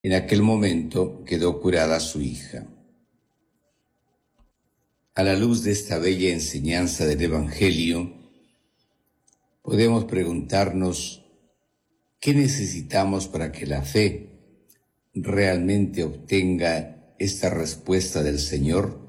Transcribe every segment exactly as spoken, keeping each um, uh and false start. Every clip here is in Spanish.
En aquel momento quedó curada su hija. A la luz de esta bella enseñanza del Evangelio, podemos preguntarnos qué necesitamos para que la fe realmente obtenga esta respuesta del Señor.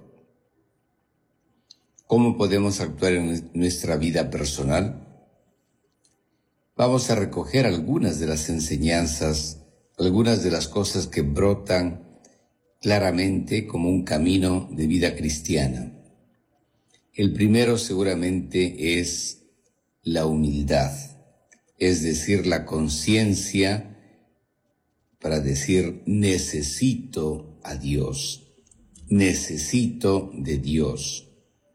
¿Cómo podemos actuar en nuestra vida personal? Vamos a recoger algunas de las enseñanzas, algunas de las cosas que brotan claramente como un camino de vida cristiana. El primero seguramente es la humildad, es decir, la conciencia para decir necesito a Dios, necesito de Dios.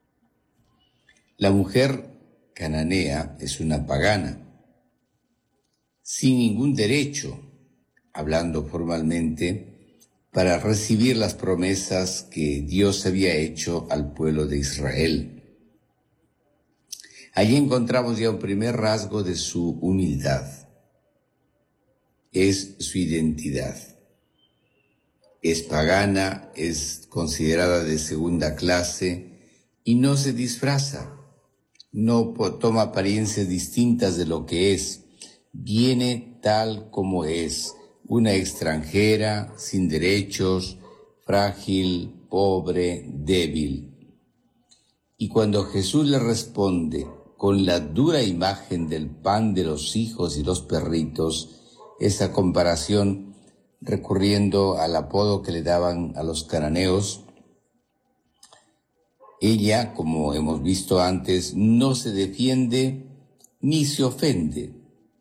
La mujer cananea es una pagana, sin ningún derecho, hablando formalmente, para recibir las promesas que Dios había hecho al pueblo de Israel. Allí encontramos ya un primer rasgo de su humildad. Es su identidad. Es pagana, es considerada de segunda clase y no se disfraza, no toma apariencias distintas de lo que es. Viene tal como es, una extranjera, sin derechos, frágil, pobre, débil. Y cuando Jesús le responde con la dura imagen del pan de los hijos y los perritos, esa comparación recurriendo al apodo que le daban a los cananeos, ella, como hemos visto antes, no se defiende ni se ofende.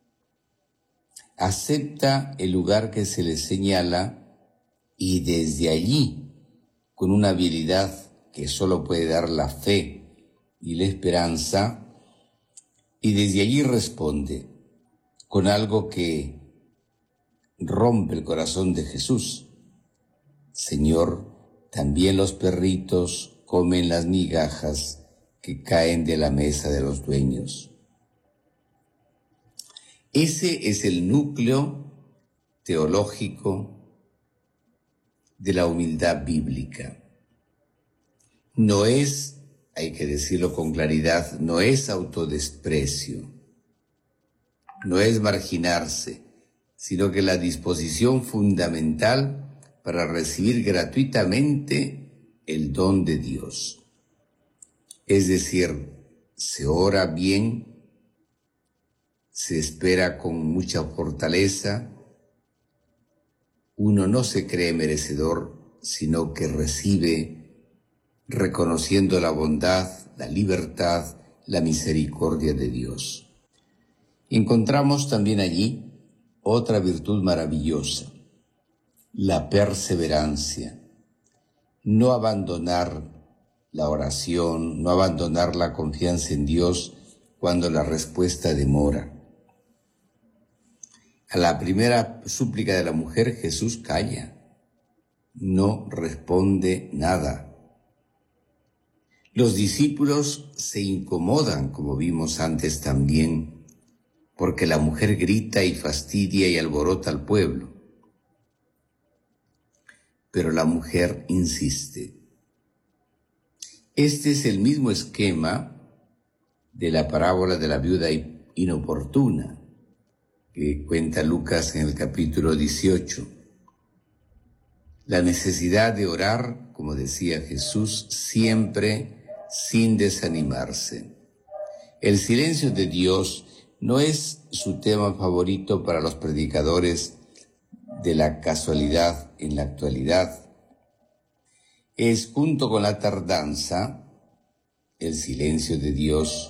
Acepta el lugar que se le señala y desde allí, con una habilidad que solo puede dar la fe y la esperanza, y desde allí responde con algo que rompe el corazón de Jesús. Señor, también los perritos comen las migajas que caen de la mesa de los dueños. Ese es el núcleo teológico de la humildad bíblica. No es, hay que decirlo con claridad, no es autodesprecio, no es marginarse, sino que la disposición fundamental para recibir gratuitamente el don de Dios. Es decir, se ora bien, se espera con mucha fortaleza, uno no se cree merecedor, sino que recibe reconociendo la bondad, la libertad, la misericordia de Dios. Encontramos también allí otra virtud maravillosa, la perseverancia. No abandonar la oración, no abandonar la confianza en Dios cuando la respuesta demora. A la primera súplica de la mujer, Jesús calla, no responde nada. Los discípulos se incomodan, como vimos antes también, porque la mujer grita y fastidia y alborota al pueblo. Pero la mujer insiste. Este es el mismo esquema de la parábola de la viuda inoportuna, que cuenta Lucas en el capítulo dieciocho. La necesidad de orar, como decía Jesús, siempre sin desanimarse. El silencio de Dios no es su tema favorito para los predicadores de la casualidad en la actualidad. Es, junto con la tardanza, el silencio de Dios,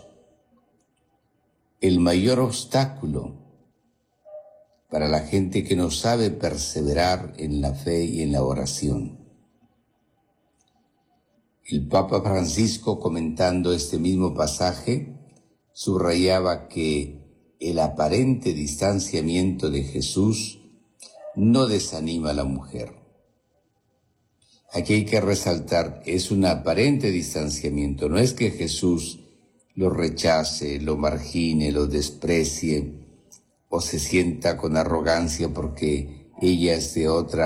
el mayor obstáculo para la gente que no sabe perseverar en la fe y en la oración. El Papa Francisco, comentando este mismo pasaje, subrayaba que el aparente distanciamiento de Jesús no desanima a la mujer. Aquí hay que resaltar, es un aparente distanciamiento, no es que Jesús lo rechace, lo margine, lo desprecie, o se sienta con arrogancia porque ella es de otra